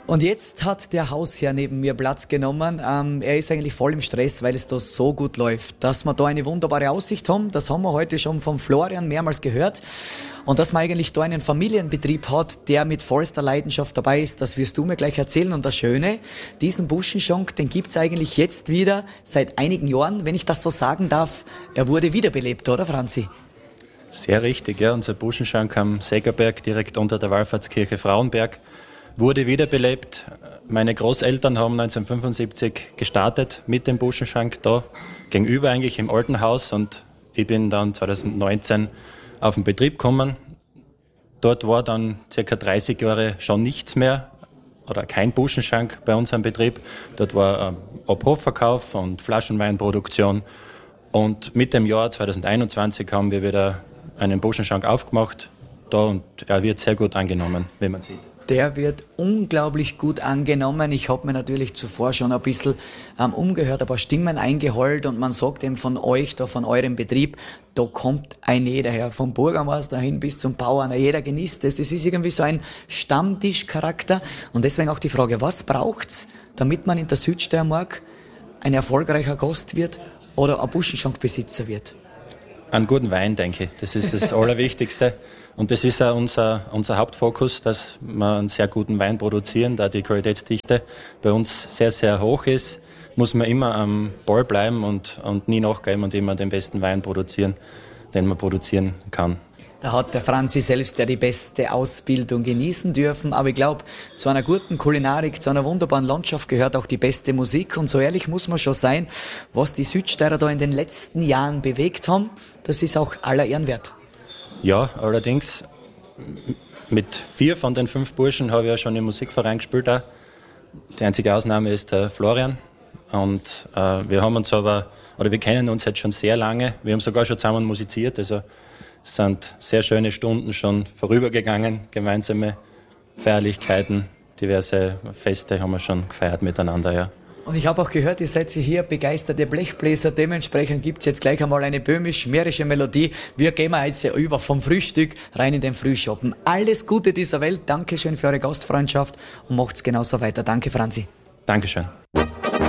Und jetzt hat der Hausherr neben mir Platz genommen. Er ist eigentlich voll im Stress, weil es da so gut läuft. Dass wir da eine wunderbare Aussicht haben, das haben wir heute schon von Florian mehrmals gehört. Und dass man eigentlich da einen Familienbetrieb hat, der mit vollster Leidenschaft dabei ist, das wirst du mir gleich erzählen. Und das Schöne, diesen Buschenschank, den gibt's eigentlich jetzt wieder seit einigen Jahren, wenn ich das so sagen darf. Er wurde wiederbelebt, oder Franzi? Sehr richtig, ja. Unser Buschenschank am Sägerberg, direkt unter der Wallfahrtskirche Frauenberg, wurde wiederbelebt. Meine Großeltern haben 1975 gestartet mit dem Buschenschank da, gegenüber eigentlich im alten Haus, und ich bin dann 2019 auf den Betrieb gekommen. Dort war dann circa 30 Jahre schon nichts mehr oder kein Buschenschank bei uns am Betrieb. Dort war Ab-Hof-Verkauf und Flaschenweinproduktion, und mit dem Jahr 2021 haben wir wieder einen Buschenschank aufgemacht da, und er wird sehr gut angenommen, wie man sieht. Der wird unglaublich gut angenommen. Ich habe mir natürlich zuvor schon ein bisschen umgehört, ein paar Stimmen eingeholt, und man sagt eben von euch, da von eurem Betrieb, da kommt ein jeder her, vom Bürgermeister hin bis zum Bauern, jeder genießt es. Es ist irgendwie so ein Stammtischcharakter, und deswegen auch die Frage, was braucht's, damit man in der Südsteiermark ein erfolgreicher Gast wird oder ein Buschenschankbesitzer wird? Einen guten Wein, denke ich. Das ist das Allerwichtigste. Und das ist auch unser Hauptfokus, dass wir einen sehr guten Wein produzieren. Da die Qualitätsdichte bei uns sehr, sehr hoch ist, muss man immer am Ball bleiben und nie nachgeben und immer den besten Wein produzieren, den man produzieren kann. Da hat der Franzi selbst ja die beste Ausbildung genießen dürfen. Aber ich glaube, zu einer guten Kulinarik, zu einer wunderbaren Landschaft gehört auch die beste Musik. Und so ehrlich muss man schon sein, was die Südsteirer da in den letzten Jahren bewegt haben, das ist auch aller Ehren wert. Ja, allerdings mit 4 von den 5 Burschen habe ich ja schon im Musikverein gespielt. Auch. Die einzige Ausnahme ist der Florian. Und wir kennen uns jetzt schon sehr lange. Wir haben sogar schon zusammen musiziert. Also es sind sehr schöne Stunden schon vorübergegangen, gemeinsame Feierlichkeiten, diverse Feste haben wir schon gefeiert miteinander, ja. Und ich habe auch gehört, ihr seid hier begeisterte Blechbläser, dementsprechend gibt's jetzt gleich einmal eine böhmisch-mährische Melodie. Wir gehen jetzt über vom Frühstück rein in den Frühschoppen. Alles Gute dieser Welt, Dankeschön für eure Gastfreundschaft und macht's genauso weiter. Danke, Franzi. Dankeschön.